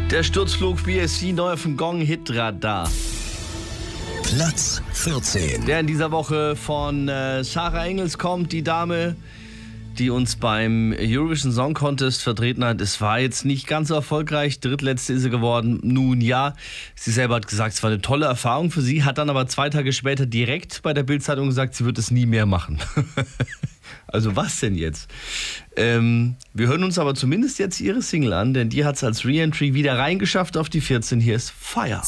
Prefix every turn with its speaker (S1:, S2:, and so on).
S1: Der Sturzflug BSC neu auf dem Gong-Hit-Radar.
S2: Platz 14.
S1: Der in dieser Woche von Sarah Engels kommt, die Dame, die uns beim Eurovision Song Contest vertreten hat. Es war jetzt nicht ganz so erfolgreich, drittletzte ist sie geworden. Nun ja, sie selber hat gesagt, es war eine tolle Erfahrung für sie, hat dann aber 2 Tage später direkt bei der Bild-Zeitung gesagt, sie wird es nie mehr machen. Also was denn jetzt? Wir hören uns aber zumindest jetzt ihre Single an, denn die hat es als Re-Entry wieder reingeschafft auf die 14. Hier ist Fire.